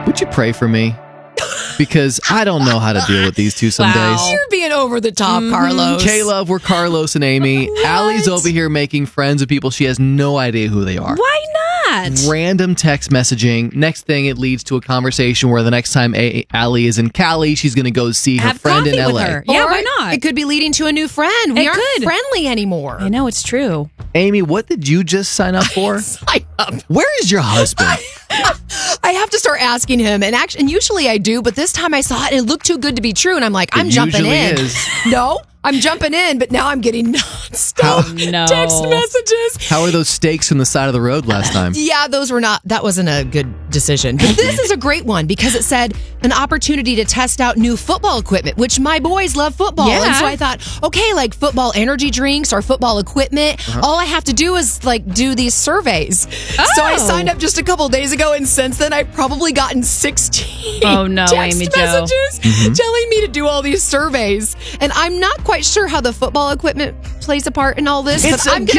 would you pray for me? Because I don't know how to deal with these two some days. You're being over the top, Carlos. K-Love, we're Carlos and Amy. Allie's over here making friends with people she has no idea who they are. Why not? Random text messaging. Next thing, it leads to a conversation where the next time Allie is in Cali, she's going to go see her Have friend in coffee LA. with her. Yeah, Or why not? It could be leading to a new friend. We It aren't could. friendly anymore. I know, it's true. Amy, what did you just sign up for? Sign up. Where is your husband? I have to start asking him, and usually I do, but this time I saw it and it looked too good to be true, and I'm like, I'm jumping usually in. is. No, I'm jumping in, but now I'm getting nonstop No. text messages. How are those steaks from the side of the road last time? Yeah, that wasn't a good decision. But this is a great one because it said an opportunity to test out new football equipment, which my boys love football. Yeah. And so I thought, okay, like football energy drinks or football equipment, all I have to do is like do these surveys. So I signed up just a couple days ago, and since then I've probably gotten 16 Oh, no, text Amy Jo. messages telling me to do all these surveys. And I'm not quite sure how the football equipment plays a part in all this, It's but I'm going